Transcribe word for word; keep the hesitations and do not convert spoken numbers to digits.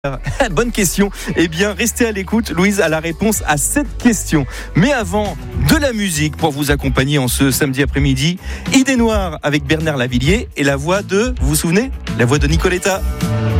Bonne question. Eh bien, restez à l'écoute. Louise a la réponse à cette question. Mais avant, de la musique pour vous accompagner en ce samedi après-midi. Idée noire avec Bernard Lavilliers et la voix de, vous vous souvenez ? La voix de Nicoletta.